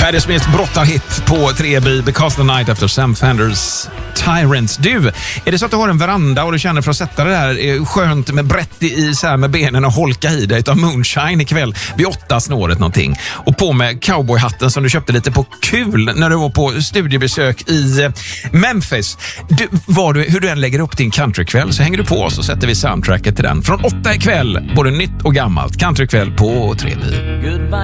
Patti Smiths brottarhit på 3B Because the Night efter Sam Fenders Tyrants. Du, är det så att du har en veranda och du känner för att sätta det där skönt med brett i så här med benen och holka i dig av moonshine ikväll vid 8 snåret någonting och på med cowboyhatten som du köpte lite på kul när du var på studiebesök i Memphis. Hur du än lägger upp din countrykväll så hänger du på oss och sätter vi soundtracket till den. Från 8 ikväll, både nytt och gammalt. Countrykväll på 3B.